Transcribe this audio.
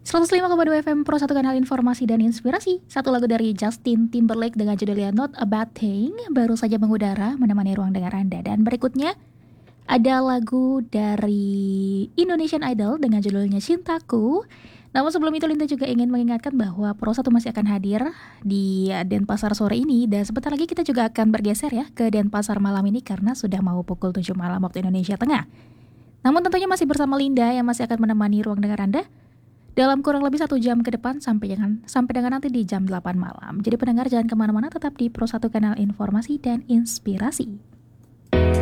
105,2 FM Pro, satu kanal informasi dan inspirasi. Satu lagu dari Justin Timberlake dengan judulnya Not a Bad Thing baru saja mengudara menemani ruang dengar Anda. Dan berikutnya ada lagu dari Indonesian Idol dengan judulnya Cintaku. Namun sebelum itu Linda juga ingin mengingatkan bahwa Pro 1 masih akan hadir di Denpasar sore ini. Dan sebentar lagi kita juga akan bergeser ya ke Denpasar malam ini karena sudah mau pukul 7 malam waktu Indonesia Tengah. Namun tentunya masih bersama Linda yang masih akan menemani ruang dengar Anda dalam kurang lebih 1 jam ke depan sampai dengan nanti di jam 8 malam. Jadi pendengar jangan kemana-mana, tetap di Pro 1 kanal informasi dan inspirasi.